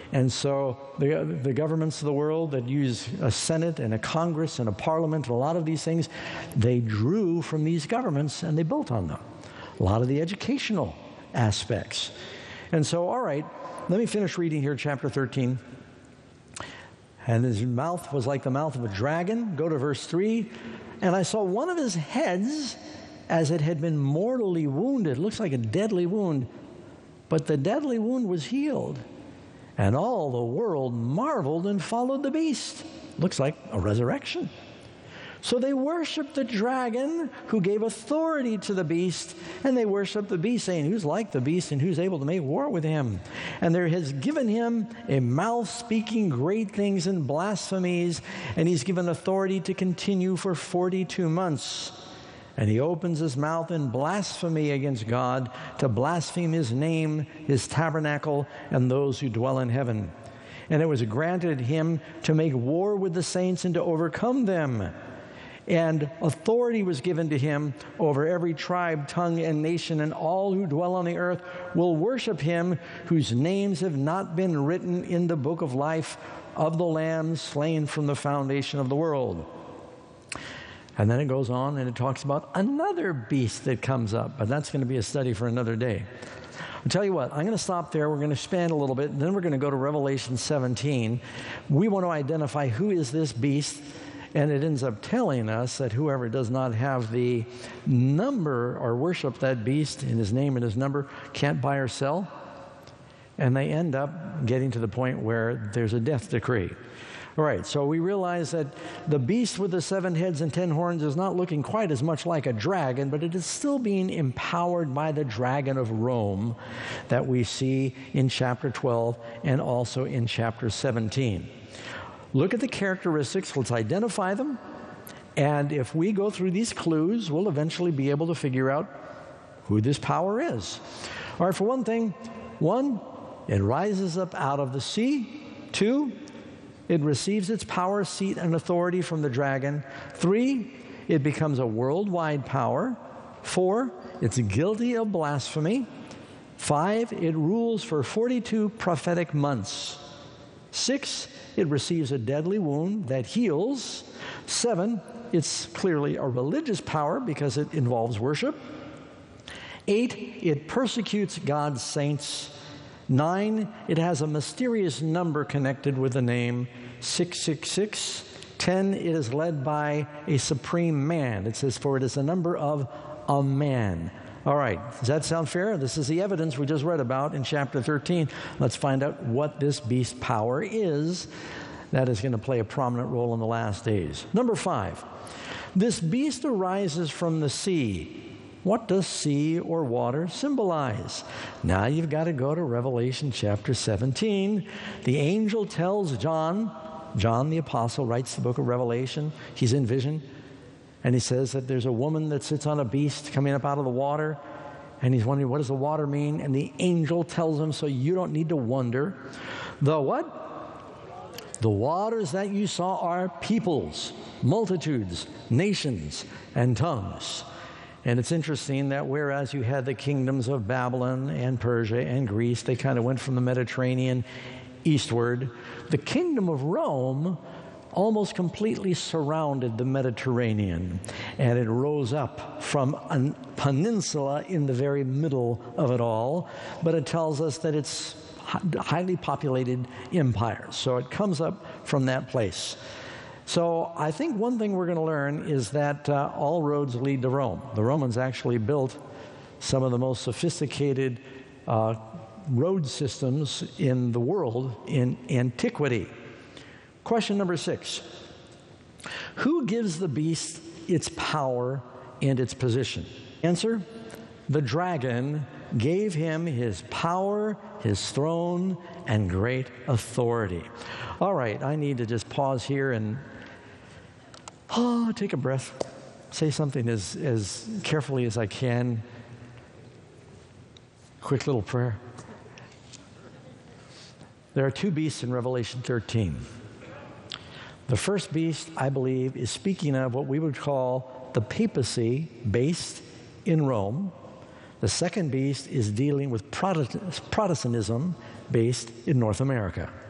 And so the governments of the world that use a Senate and a Congress and a Parliament and a lot of these things, they drew from these governments and they built on them. A lot of the educational aspects. And so, all right, let me finish reading here, chapter 13. And his mouth was like the mouth of a dragon. Go to verse 3. And I saw one of his heads as it had been mortally wounded. It looks like a deadly wound. But the deadly wound was healed. And all the world marveled and followed the beast. Looks like a resurrection. So they worshiped the dragon who gave authority to the beast, and they worshiped the beast, saying, who's like the beast and who's able to make war with him? And there has given him a mouth speaking great things and blasphemies, and he's given authority to continue for 42 months. And he opens his mouth in blasphemy against God, to blaspheme his name, his tabernacle, and those who dwell in heaven. And it was granted him to make war with the saints and to overcome them. And authority was given to him over every tribe, tongue, and nation, and all who dwell on the earth will worship him, whose names have not been written in the book of life of the Lamb slain from the foundation of the world. And then it goes on and it talks about another beast that comes up, but that's going to be a study for another day. I'll tell you what, I'm going to stop there. We're going to expand a little bit, and then we're going to go to Revelation 17. We want to identify who is this beast. And it ends up telling us that whoever does not have the number or worship that beast in his name and his number can't buy or sell. And they end up getting to the point where there's a death decree. All right, so we realize that the beast with the 7 heads and 10 horns is not looking quite as much like a dragon, but it is still being empowered by the dragon of Rome that we see in chapter 12 and also in chapter 17. Look at the characteristics, let's identify them, and if we go through these clues, we'll eventually be able to figure out who this power is. All right, for one thing, 1, it rises up out of the sea. 2, it receives its power, seat, and authority from the dragon. 3, it becomes a worldwide power. 4, it's guilty of blasphemy. 5, it rules for 42 prophetic months. 6, it receives a deadly wound that heals. 7, it's clearly a religious power because it involves worship. 8, it persecutes God's saints. 9, it has a mysterious number connected with the name 666. 10, it is led by a supreme man. It says, for it is the number of a man. All right, does that sound fair? This is the evidence we just read about in chapter 13. Let's find out what this beast power is that is going to play a prominent role in the last days. Number 5, this beast arises from the sea. What does sea or water symbolize? Now you've got to go to Revelation chapter 17. The angel tells John the apostle writes the book of Revelation. He's in vision. And he says that there's a woman that sits on a beast coming up out of the water. And he's wondering, what does the water mean? And the angel tells him, so you don't need to wonder. The what? The waters that you saw are peoples, multitudes, nations, and tongues. And it's interesting that whereas you had the kingdoms of Babylon and Persia and Greece, they kind of went from the Mediterranean eastward. The kingdom of Rome almost completely surrounded the Mediterranean, and it rose up from a peninsula in the very middle of it all, but it tells us that it's highly populated empire, so it comes up from that place. So I think one thing we're going to learn is that all roads lead to Rome. The Romans actually built some of the most sophisticated road systems in the world in antiquity. Question number 6. Who gives the beast its power and its position? Answer, the dragon gave him his power, his throne, and great authority. All right, I need to just pause here and take a breath, say something as carefully as I can. Quick little prayer. There are 2 beasts in Revelation 13. The first beast, I believe, is speaking of what we would call the papacy based in Rome. The second beast is dealing with Protestantism based in North America.